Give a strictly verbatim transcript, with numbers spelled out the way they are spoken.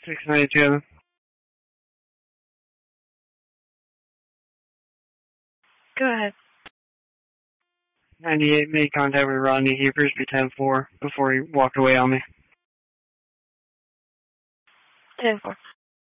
six ninety-two. Go ahead. ninety-eight made contact with Rodney. He appears to be ten four before he walked away on me. ten four.